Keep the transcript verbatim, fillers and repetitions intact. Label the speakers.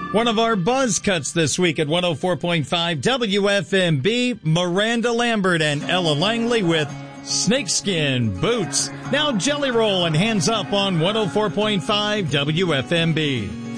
Speaker 1: One of our buzz cuts this week at one oh four point five W F M B, Miranda Lambert and Ella Langley with Snakeskin Boots. Now Jelly Roll and Hands Up on one oh four point five W F M B.